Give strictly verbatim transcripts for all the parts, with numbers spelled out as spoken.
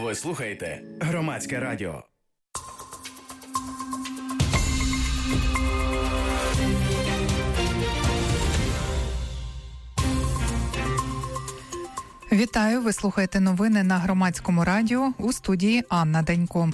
Ви слухаєте Громадське радіо. Вітаю, ви слухаєте новини на Громадському радіо, у студії Анна Данько.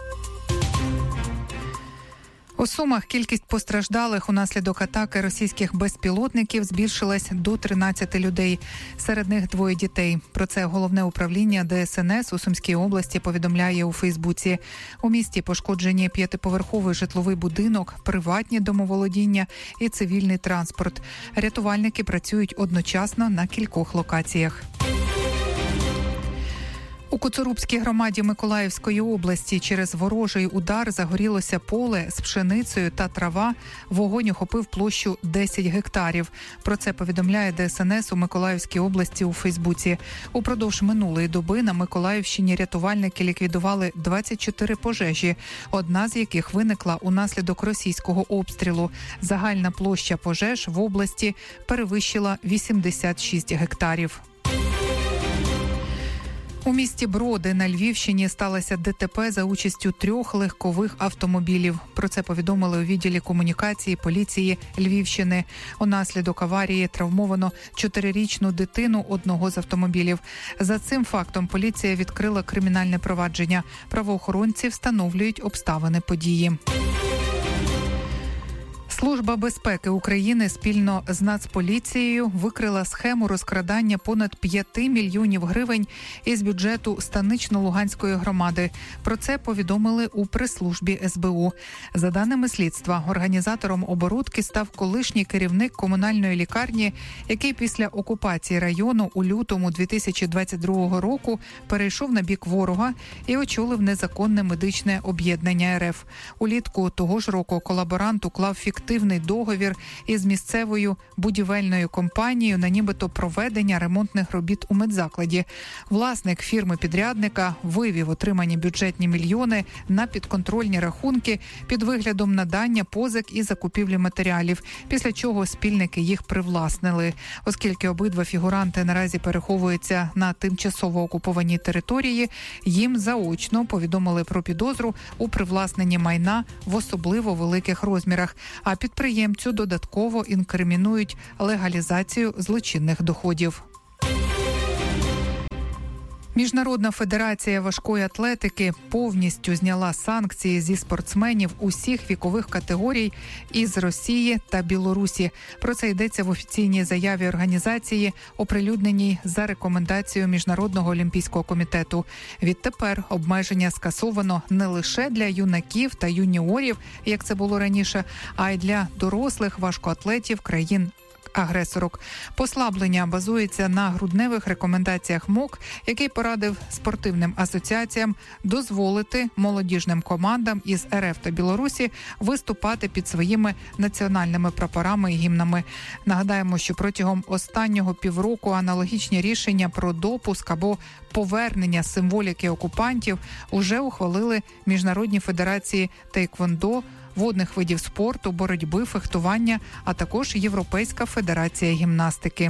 У Сумах кількість постраждалих унаслідок атаки російських безпілотників збільшилась до тринадцяти людей. Серед них двоє дітей. Про це Головне управління Де Ес Ен Ес у Сумській області повідомляє у Фейсбуці. У місті пошкоджені п'ятиповерховий житловий будинок, приватні домоволодіння і цивільний транспорт. Рятувальники працюють одночасно на кількох локаціях. У Коцурубській громаді Миколаївської області через ворожий удар загорілося поле з пшеницею та трава. Вогонь охопив площу десять гектарів. Про це повідомляє Де Ес Ен Ес у Миколаївській області у Фейсбуці. Упродовж минулої доби на Миколаївщині рятувальники ліквідували двадцять чотири пожежі, одна з яких виникла унаслідок російського обстрілу. Загальна площа пожеж в області перевищила вісімдесят шість гектарів. У місті Броди на Львівщині сталося Де Те Пе за участю трьох легкових автомобілів. Про це повідомили у відділі комунікації поліції Львівщини. Унаслідок аварії травмовано чотирирічну дитину одного з автомобілів. За цим фактом поліція відкрила кримінальне провадження. Правоохоронці встановлюють обставини події. Служба безпеки України спільно з Нацполіцією викрила схему розкрадання понад п'яти мільйонів гривень із бюджету Станично-Луганської громади. Про це повідомили у прес-службі Ес Бе У. За даними слідства, організатором оборудки став колишній керівник комунальної лікарні, який після окупації району у лютому дві тисячі двадцять другого року перейшов на бік ворога і очолив незаконне медичне об'єднання Ер Еф. Улітку того ж року колаборант уклав фіктивний Активний договір із місцевою будівельною компанією на нібито проведення ремонтних робіт у медзакладі. Власник фірми-підрядника вивів отримані бюджетні мільйони на підконтрольні рахунки під виглядом надання позик і закупівлі матеріалів, після чого спільники їх привласнили. Оскільки обидва фігуранти наразі переховуються на тимчасово окупованій території, їм заочно повідомили про підозру у привласненні майна в особливо великих розмірах, а підприємцю додатково інкримінують легалізацію злочинних доходів. Міжнародна федерація важкої атлетики повністю зняла санкції зі спортсменів усіх вікових категорій із Росії та Білорусі. Про це йдеться в офіційній заяві організації, оприлюдненій за рекомендацією Міжнародного олімпійського комітету. Відтепер обмеження скасовано не лише для юнаків та юніорів, як це було раніше, а й для дорослих важкоатлетів країн агресорок. Послаблення базується на грудневих рекомендаціях Ем О К, який порадив спортивним асоціаціям дозволити молодіжним командам із Ер Еф та Білорусі виступати під своїми національними прапорами і гімнами. Нагадаємо, що протягом останнього півроку аналогічні рішення про допуск або повернення символіки окупантів уже ухвалили міжнародні федерації тейквондо, водних видів спорту, боротьби, фехтування, а також Європейська федерація гімнастики.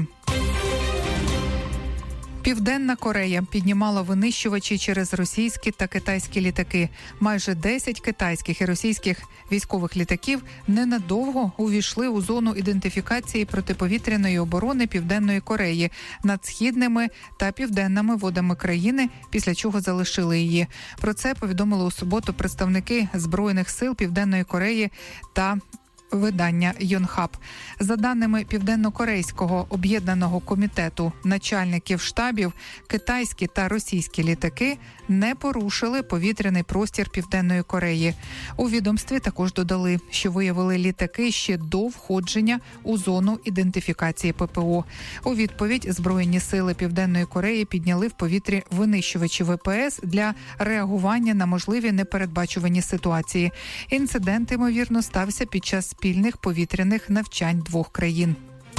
Південна Корея піднімала винищувачі через російські та китайські літаки. Майже десять китайських і російських військових літаків ненадовго увійшли у зону ідентифікації протиповітряної оборони Південної Кореї над східними та південними водами країни, після чого залишили її. Про це повідомили у суботу представники Збройних сил Південної Кореї та видання Йонхап. За даними Південно-Корейського об'єднаного комітету начальників штабів, китайські та російські літаки не порушили повітряний простір Південної Кореї. У відомстві також додали, що виявили літаки ще до входження у зону ідентифікації Пе Пе О. У відповідь Збройні сили Південної Кореї підняли в повітрі винищувачі Ве Пе Ес для реагування на можливі непередбачувані ситуації. Інцидент, ймовірно, стався під час спільних повітряних навчань двох країн.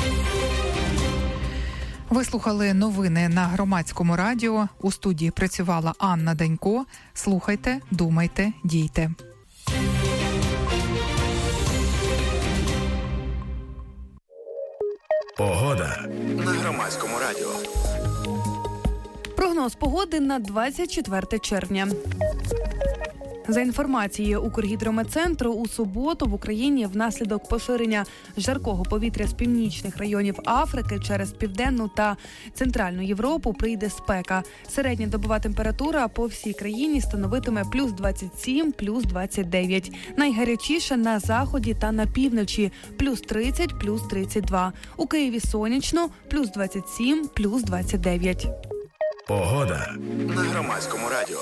Ви слухали новини на Громадському радіо. У студії працювала Анна Данько. Слухайте, думайте, дійте. Погода на Громадському радіо. Прогноз погоди на двадцять четверте червня. За інформацією Укргідрометцентру, у суботу в Україні внаслідок поширення жаркого повітря з північних районів Африки через Південну та Центральну Європу прийде спека. Середня добова температура по всій країні становитиме плюс двадцять сім, плюс двадцять дев'ять. Найгарячіше на заході та на півночі – плюс тридцять, плюс тридцять два. У Києві сонячно – плюс двадцять сім, плюс двадцять дев'ять. Погода на Громадському радіо.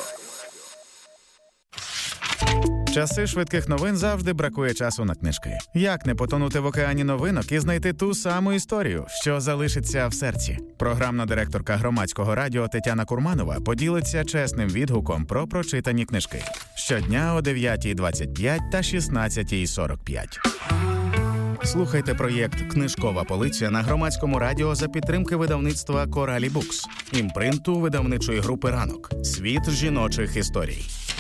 Часи швидких новин завжди бракує часу на книжки. Як не потонути в океані новинок і знайти ту саму історію, що залишиться в серці? Програмна директорка Громадського радіо Тетяна Курманова поділиться чесним відгуком про прочитані книжки. Щодня о дев'ятій двадцять п'ять та шістнадцятій сорок п'ять. Слухайте проєкт «Книжкова полиця» на Громадському радіо за підтримки видавництва «Коралі Букс», імпринту видавничої групи «Ранок». Світ жіночих історій.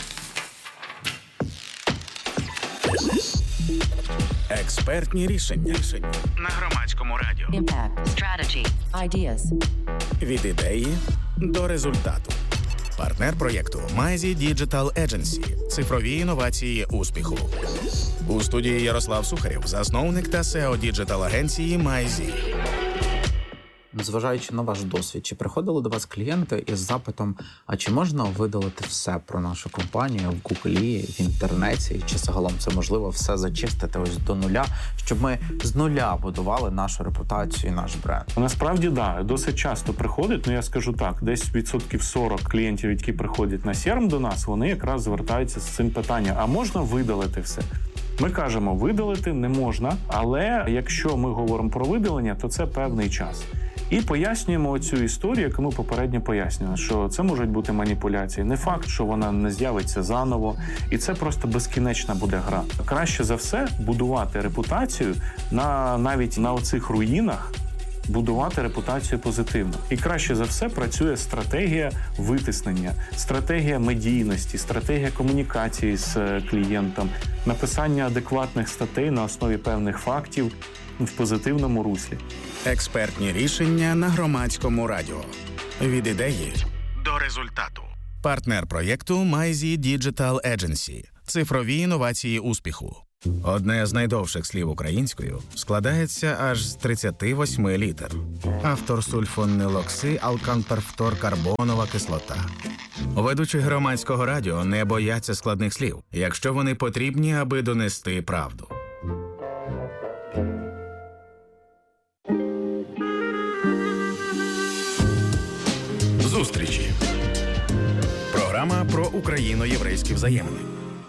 Експертні рішення на Громадському радіо. Impact, strategy, ideas. Від ідеї до результату. Партнер проєкту Майзі Digital Agency. Цифрові інновації успіху. У студії Ярослав Сухарєв, засновник та сео діджитал-агенції Майзі. Зважаючи на ваш досвід, чи приходили до вас клієнти із запитом, а чи можна видалити все про нашу компанію в Гуглі, в інтернеті, чи загалом це можливо все зачистити ось до нуля, щоб ми з нуля будували нашу репутацію і наш бренд? Насправді, да, досить часто приходить, ну я скажу так, десь відсотків сорок клієнтів, які приходять на сєрм до нас, вони якраз звертаються з цим питанням, а можна видалити все? Ми кажемо, видалити не можна, але якщо ми говоримо про видалення, то це певний час. І пояснюємо цю історію, яку ми попередньо пояснювали, що це можуть бути маніпуляції. Не факт, що вона не з'явиться заново, і це просто безкінечна буде гра. Краще за все будувати репутацію на навіть на оцих руїнах, будувати репутацію позитивно. І краще за все працює стратегія витиснення, стратегія медійності, стратегія комунікації з клієнтом, написання адекватних статей на основі певних фактів в позитивному руслі. Експертні рішення на Громадському радіо. Від ідеї до результату. Партнер проєкту Майзі Digital Agency. Цифрові інновації успіху. Одне з найдовших слів українською складається аж з тридцяти восьми літер. Автор сульфонилокси алканперфторкарбонова кислота. Ведучі Громадського радіо не бояться складних слів, якщо вони потрібні, аби донести правду. Зустрічі. Програма про україно-єврейські взаємини.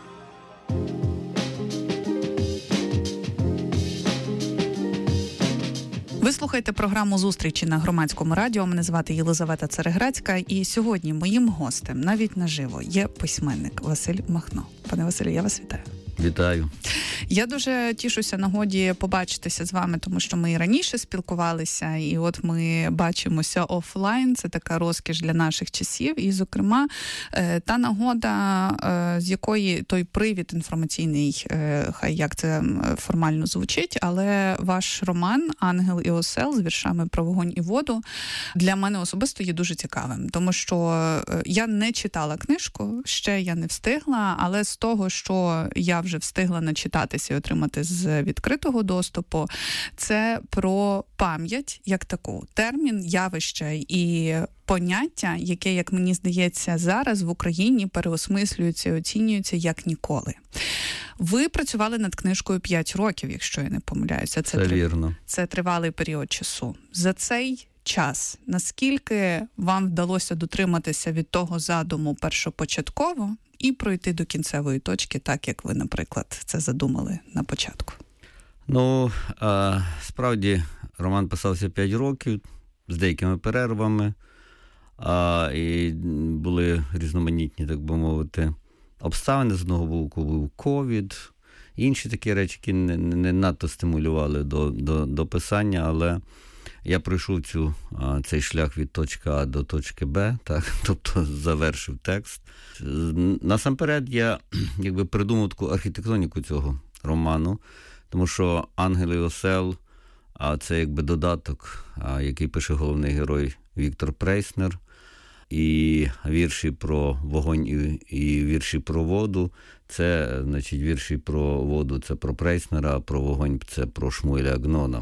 Ви слухаєте програму «Зустрічі» на Громадському радіо. Мене звати Єлизавета Цереграцька. І сьогодні моїм гостем, навіть наживо, є письменник Василь Махно. Пане Василю, я вас вітаю. Вітаю. Я дуже тішуся нагоді побачитися з вами, тому що ми і раніше спілкувалися, і от ми бачимося офлайн, це така розкіш для наших часів, і, зокрема, та нагода, з якої той привід інформаційний, хай як це формально звучить, але ваш роман «Ангел і осел» з віршами про вогонь і воду для мене особисто є дуже цікавим, тому що я не читала книжку, ще я не встигла, але з того, що я вже встигла начитатися і отримати з відкритого доступу, це про пам'ять як таку. Термін, явище і поняття, яке, як мені здається, зараз в Україні переосмислюється і оцінюється як ніколи. Ви працювали над книжкою п'ять років, якщо я не помиляюся. Це, це три... вірно. Це тривалий період часу. За цей час, наскільки вам вдалося дотриматися від того задуму першопочатково і пройти до кінцевої точки, так як ви, наприклад, це задумали на початку? Ну, а, справді, роман писався п'ять років, з деякими перервами, а, і були різноманітні, так би мовити, обставини. З одного боку був ковід, інші такі речі, які не, не надто стимулювали до, до, до писання, але я пройшов цю, цей шлях від точки А до точки Б, так, тобто завершив текст. Насамперед я якби придумав таку архітектоніку цього роману, тому що «Ангел і осел» – це якби додаток, який пише головний герой Віктор Прейснер. і вірші про вогонь, і, і вірші про воду. Це, значить, вірші про воду – це про Прейснера, а про вогонь – це про Шмуеля Агнона.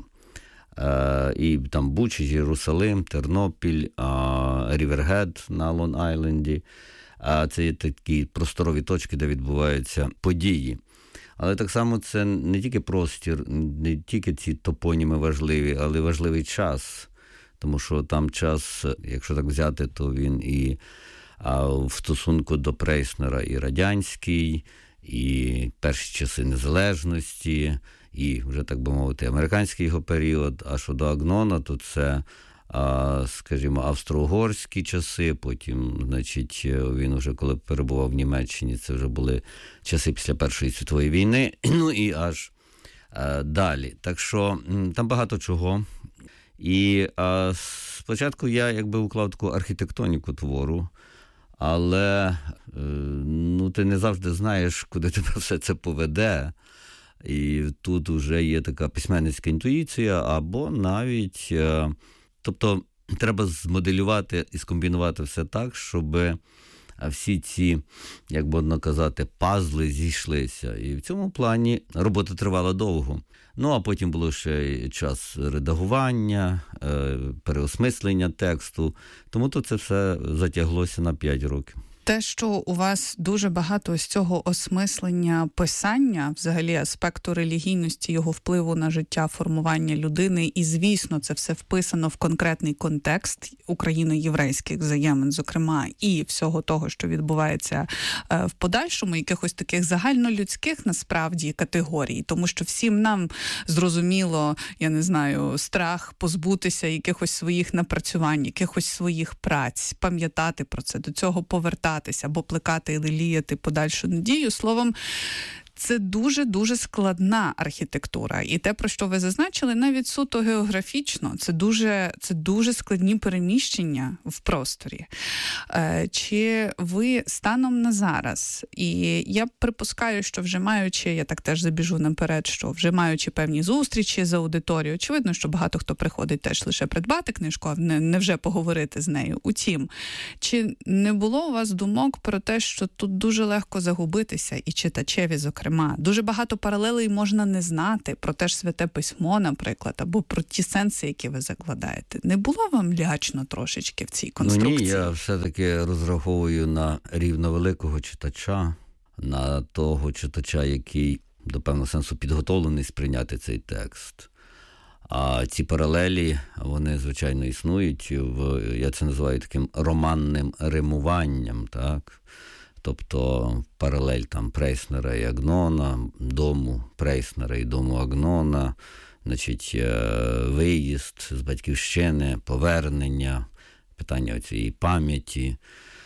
Е, і там Буча, Єрусалим, Тернопіль, Рівергед на Лонг-Айленді. А це є такі просторові точки, де відбуваються події. Але так само це не тільки простір, не тільки ці топоніми важливі, але важливий час. Тому що там час, якщо так взяти, то він і а, в стосунку до Прейснера і радянський, і перші часи незалежності, і вже, так би мовити, американський його період. А щодо Агнона, то це, а, скажімо, австро-угорські часи, потім, значить, він вже коли перебував в Німеччині, це вже були часи після Першої світової війни, ну і аж а, далі. Так що там багато чого. І а, спочатку я якби уклав таку архітектоніку твору, але е, ну, ти не завжди знаєш, куди тебе все це поведе. І тут вже є така письменницька інтуїція, або навіть, е, тобто треба змоделювати і скомбінувати все так, щоб всі ці, як можна казати, пазли зійшлися. І в цьому плані робота тривала довго. Ну, а потім було ще час редагування, переосмислення тексту. Тому то це все затяглося на п'ять років. Те, що у вас дуже багато з цього осмислення писання, взагалі аспекту релігійності, його впливу на життя, формування людини, і, звісно, це все вписано в конкретний контекст україно-єврейських взаємин, зокрема, і всього того, що відбувається в подальшому, якихось таких загальнолюдських, насправді, категорій. Тому що всім нам зрозуміло, я не знаю, страх позбутися якихось своїх напрацювань, якихось своїх праць, пам'ятати про це, до цього повертати, або плекати і леліяти подальшу надію. Словом, це дуже-дуже складна архітектура. І те, про що ви зазначили, навіть суто географічно, це дуже, це дуже складні переміщення в просторі. Чи ви станом на зараз, і я припускаю, що вже маючи, я так теж забіжу наперед, що вже маючи певні зустрічі з аудиторією, очевидно, що багато хто приходить теж лише придбати книжку, а не, не вже поговорити з нею. Утім, чи не було у вас думок про те, що тут дуже легко загубитися і читачеві, зокрема, дуже багато паралелей можна не знати про те ж Святе Письмо, наприклад, або про ті сенси, які ви закладаєте. Не було вам лячно трошечки в цій конструкції? Ну ні, я все-таки розраховую на рівновеликого читача, на того читача, який до певного сенсу підготовлений сприйняти цей текст. А ці паралелі, вони, звичайно, існують. В, я це називаю таким романним римуванням, так? Тобто паралель там Прейснера і Агнона, дому Прейснера і дому Агнона, значить, виїзд з батьківщини, повернення, питання цієї пам'яті.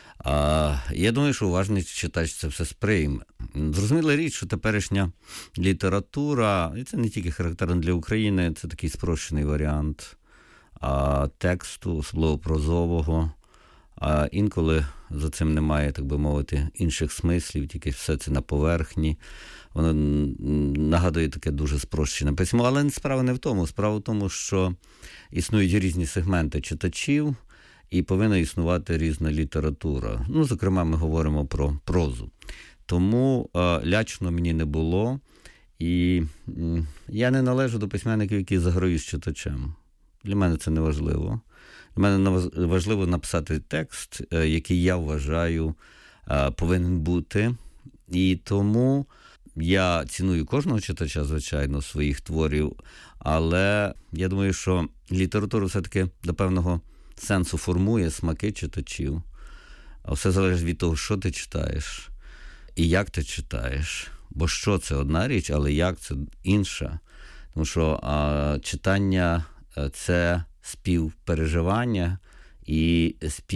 А, я думаю, що уважний читач це все сприйме. Зрозуміла річ, що теперішня література, і це не тільки характерно для України, це такий спрощений варіант а, тексту, особливо прозового. А інколи за цим немає, так би мовити, інших смислів, тільки все це на поверхні. Воно нагадує таке дуже спрощене письмо. Але справа не в тому. Справа в тому, що існують різні сегменти читачів і повинна існувати різна література. Ну, зокрема, ми говоримо про прозу. Тому е, лячно мені не було. І м, я не належу до письменників, які заграють з читачем. Для мене це не важливо. Для мене важливо написати текст, який я вважаю повинен бути. І тому я ціную кожного читача, звичайно, своїх творів, але я думаю, що література все-таки до певного сенсу формує смаки читачів. А все залежить від того, що ти читаєш і як ти читаєш. Бо що – це одна річ, але як – це інша. Тому що а, читання – це співпереживання і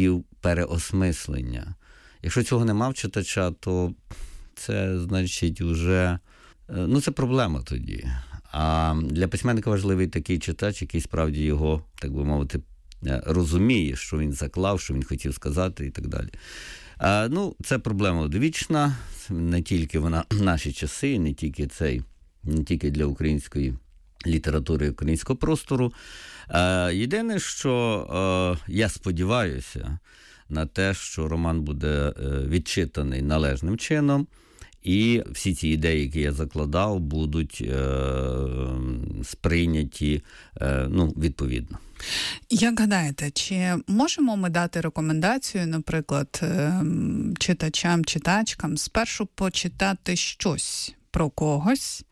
співпереосмислення. Якщо цього нема в читача, то це, значить, вже, ну, це проблема тоді. А для письменника важливий такий читач, який справді його, так би мовити, розуміє, що він заклав, що він хотів сказати і так далі. А, ну, це проблема одвічна, не тільки вона в наші часи, не тільки цей, не тільки для української літератури, українського простору. Єдине, що я сподіваюся на те, що роман буде відчитаний належним чином, і всі ці ідеї, які я закладав, будуть е, сприйняті е, ну, відповідно. Як гадаєте, чи можемо ми дати рекомендацію, наприклад, читачам, читачкам спершу почитати щось про когось,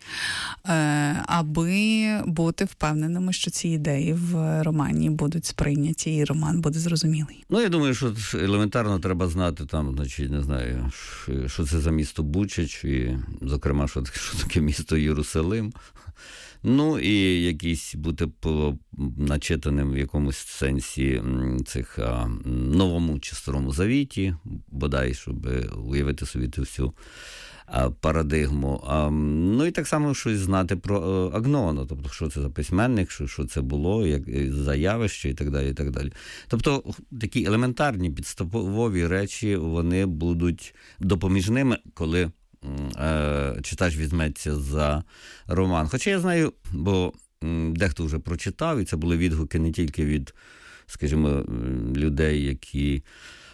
аби бути впевненими, що ці ідеї в романі будуть сприйняті і роман буде зрозумілий? Ну, я думаю, що елементарно треба знати там, значить, не знаю, що це за місто Бучач, і, зокрема, що, що таке місто Єрусалим. Ну, і якийсь бути начитаним в якомусь сенсі цих а, новому чи старому завіті, бодай, щоб уявити собі ту всю а, парадигму. А, ну, і так само щось знати про а, Агнона, тобто, що це за письменник, що, що це було, як за явище і так далі, і так далі. Тобто, такі елементарні підставові речі, вони будуть допоміжними, коли читач візьметься за роман. Хоча я знаю, бо дехто вже прочитав, і це були відгуки не тільки від, скажімо, людей, які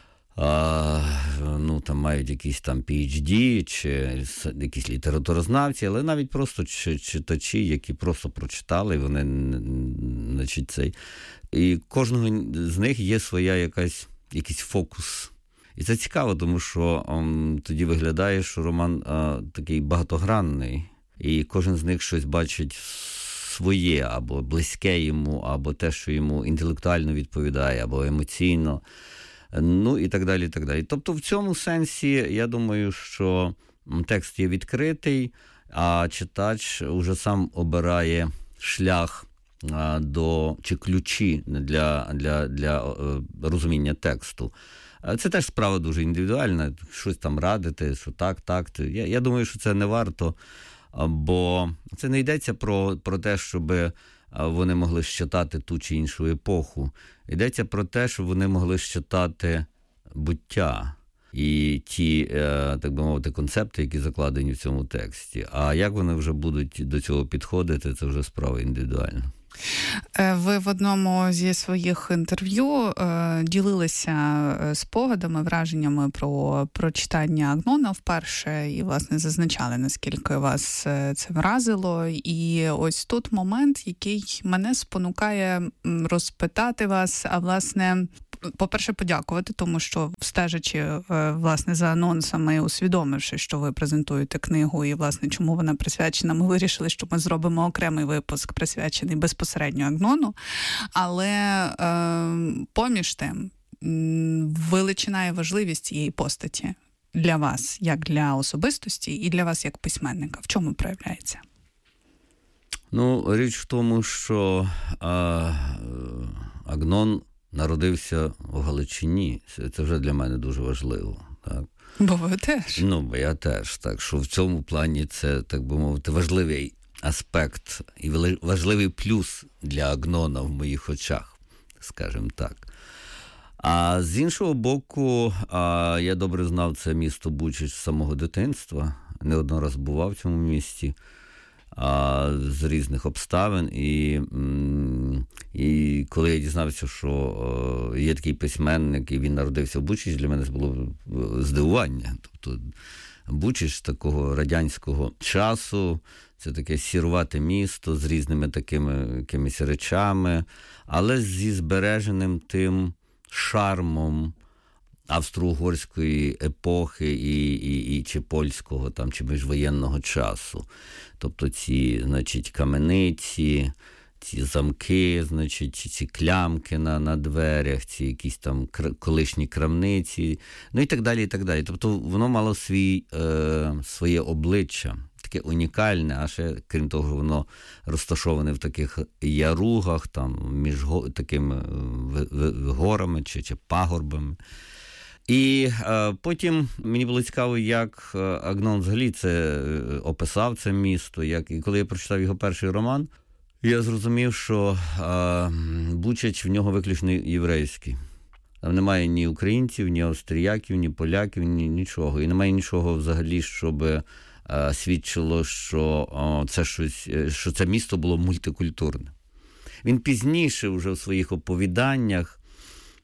а, ну, там мають якісь там пі ейч ді, чи якісь літературознавці, але навіть просто читачі, які просто прочитали, і вони, значить, цей. І кожного з них є своя якась, якийсь фокус. І це цікаво, тому що ом, тоді виглядає, що роман а, такий багатогранний, і кожен з них щось бачить своє, або близьке йому, або те, що йому інтелектуально відповідає, або емоційно, ну і так далі, і так далі. Тобто в цьому сенсі, я думаю, що текст є відкритий, а читач уже сам обирає шлях а, до, чи ключі для, для, для а, розуміння тексту. Це теж справа дуже індивідуальна, щось там радити, що так, так. Я, я думаю, що це не варто, бо це не йдеться про, про те, щоб вони могли щитати ту чи іншу епоху. Йдеться про те, щоб вони могли щитати буття і ті, так би мовити, концепти, які закладені в цьому тексті. А як вони вже будуть до цього підходити, це вже справа індивідуальна. Ви в одному зі своїх інтерв'ю ділилися спогадами, враженнями про прочитання Агнона вперше і, власне, зазначали, наскільки вас це вразило. І ось тут момент, який мене спонукає розпитати вас, а, власне, по-перше, подякувати, тому що, стежачи, власне, за анонсами, усвідомивши, що ви презентуєте книгу і, власне, чому вона присвячена, ми вирішили, що ми зробимо окремий випуск, присвячений безпосередньо Агнону. Але е, поміж тим, величина і важливість цієї постаті для вас, як для особистості, і для вас як письменника. В чому проявляється? Ну, річ в тому, що а, Агнон народився в Галичині. Це вже для мене дуже важливо. Так? Бо ви теж. Ну, бо я теж. Так що в цьому плані це, так би мовити, важливий аспект і важливий плюс для Агнона в моїх очах, скажімо так. А з іншого боку, а, я добре знав це місто Бучач з самого дитинства. Не один раз бував в цьому місті. А, з різних обставин, і, і коли я дізнався, що є такий письменник, і він народився в Бучачі, для мене це було здивування. Тобто Бучач такого радянського часу, це таке сірувате місто з різними такими якимись речами, але зі збереженим тим шармом австро-угорської епохи і, і, і чи польського там, чи міжвоєнного часу. Тобто ці, значить, камениці, ці замки, значить, ці клямки на, на дверях, ці якісь там колишні крамниці, ну і так далі, і так далі. Тобто воно мало свій, е, своє обличчя, таке унікальне, а ще, крім того, воно розташоване в таких яругах, там, між го, такими горами чи, чи пагорбами. І е, потім мені було цікаво, як Агнон взагалі це описав, це місто. Як, і коли я прочитав його перший роман, я зрозумів, що е, Бучач в нього виключно єврейський. Там немає ні українців, ні австріяків, ні поляків, ні нічого. І немає нічого взагалі, щоб е, свідчило, що, е, це щось, що це місто було мультикультурне. Він пізніше вже в своїх оповіданнях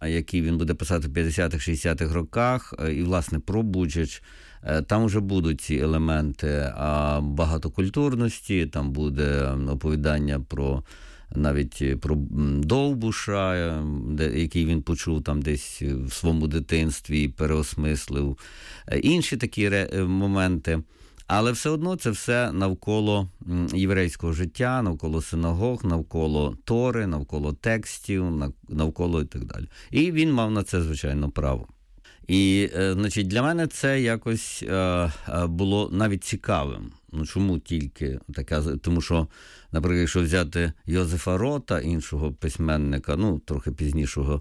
який він буде писати в п'ятдесятих-шістдесятих роках, і, власне, про Бучач, там вже будуть ці елементи багатокультурності, там буде оповідання про навіть про Довбуша, який він почув там десь в своєму дитинстві і переосмислив. Інші такі моменти. Але все одно це все навколо єврейського життя, навколо синагог, навколо Тори, навколо текстів, навколо і так далі. І він мав на це, звичайно, право. І, значить, для мене це якось було навіть цікавим. Ну, чому тільки така? Тому що, наприклад, якщо взяти Йозефа Рота, іншого письменника, ну, трохи пізнішого,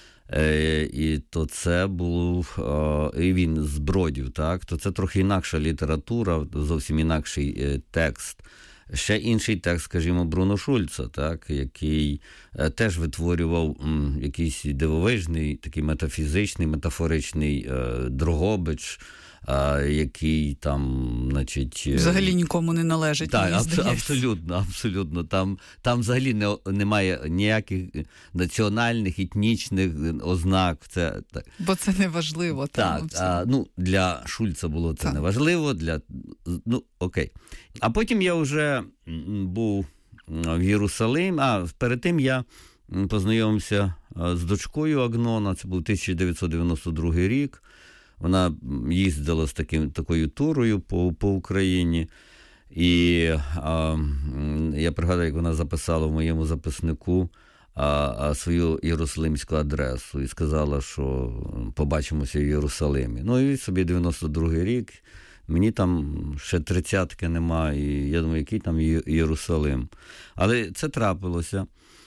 і то це був, і він з Бродів, так, то це трохи інакша література, зовсім інакший текст. Ще інший текст, скажімо, Бруно Шульца, так, який теж витворював м, якийсь дивовижний, такий метафізичний, метафоричний е, Дрогобич, е, який там, значить... Взагалі нікому не належить, так, мені аб- здається. абсолютно, абсолютно. Там, там взагалі не, немає ніяких національних, етнічних ознак. Це, так. Бо це не важливо. Так, а, ну, для Шульца було це так. не важливо, для... ну, окей. А потім я вже був в Єрусалимі, а перед тим я познайомився з дочкою Агнона, це був тисяча дев'ятсот дев'яносто другий рік. Вона їздила з таким, такою турою по, по Україні. І а, я пригадую, як вона записала в моєму записнику а, а, свою єрусалимську адресу і сказала, що побачимося в Єрусалимі. Ну і собі дев'яносто другий рік. Мені там ще тридцятки нема, і я думаю, який там Єрусалим. Але це трапилося.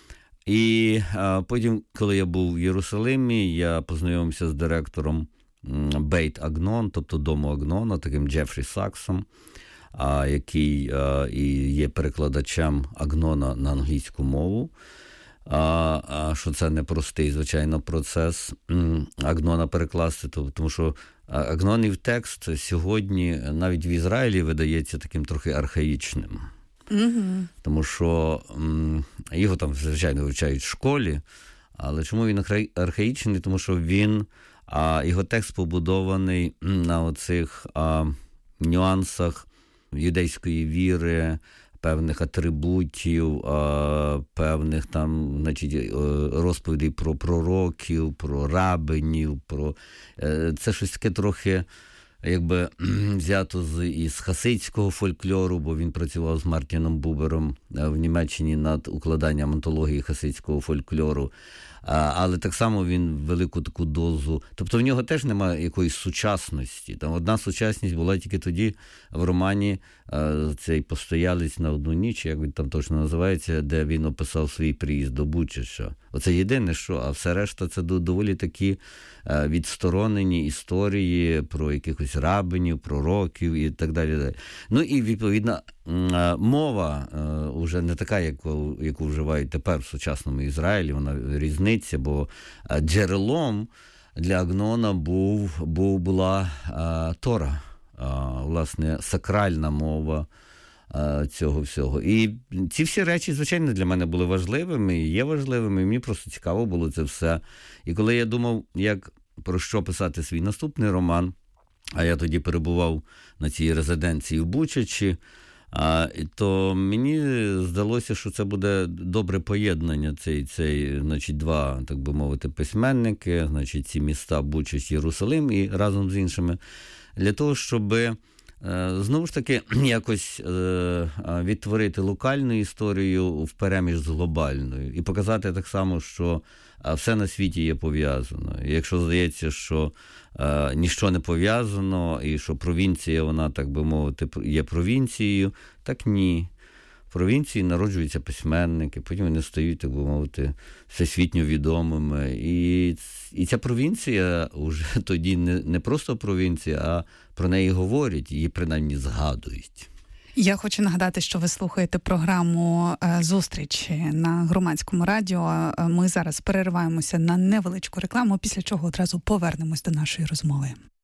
І а, потім, коли я був в Єрусалимі, я познайомився з директором Бейт Агнон, тобто дому Агнона, таким Джефрі Саксом, а, який а, і є перекладачем Агнона на англійську мову. А, а що це непростий, звичайно, процес Агнона перекласти, тому що Агнонів текст сьогодні навіть в Ізраїлі видається таким трохи архаїчним. Mm-hmm. Тому що м, його там, звичайно, вивчають в школі, але чому він архаїчний? Тому що він, а, його текст побудований на оцих а, нюансах юдейської віри, певних атрибутів, певних там, значить, розповідей про пророків, про рабинів, про... Це щось таке трохи, якби, взято з, із хасидського фольклору, бо він працював з Мартіном Бубером в Німеччині над укладанням антології хасидського фольклору. Але так само він велику таку дозу... Тобто в нього теж немає якоїсь сучасності. Там одна сучасність була тільки тоді в романі цей «Постоялець на одну ніч», як він там точно називається, де він описав свій приїзд до Бучача. Оце єдине, що, а все решта це доволі такі відсторонені історії про якихось рабинів, пророків і так далі. Ну і, відповідно, мова вже не така, яку, яку вживають тепер в сучасному Ізраїлі, вона різниця, бо джерелом для Агнона був, був, була а, Тора, а, власне, сакральна мова а, цього всього. І ці всі речі, звичайно, для мене були важливими, і є важливими, і мені просто цікаво було це все. І коли я думав, як, про що писати свій наступний роман, а я тоді перебував на цій резиденції в Бучачі, А, то мені здалося, що це буде добре поєднання, цей, цей, значить, два, так би мовити, письменники, значить, ці міста Бучач, Єрусалим і разом з іншими, для того, щоб знову ж таки якось відтворити локальну історію впереміж з глобальною і показати так само, що все на світі є пов'язано. І якщо здається, що е, ніщо не пов'язано, і що провінція, вона, так би мовити, є провінцією, так ні. В провінції народжуються письменники, потім вони стають, так би мовити, всесвітньо відомими. І, і ця провінція вже тоді не, не просто провінція, а про неї говорять, її принаймні згадують. Я хочу нагадати, що ви слухаєте програму «Зустрічі» на Громадському радіо. Ми зараз перериваємося на невеличку рекламу, після чого одразу повернемось до нашої розмови.